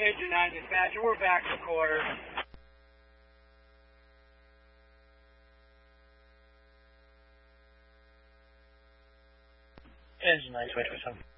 Engine 9 dispatcher, we're back to quarters. Engine 9, 2027.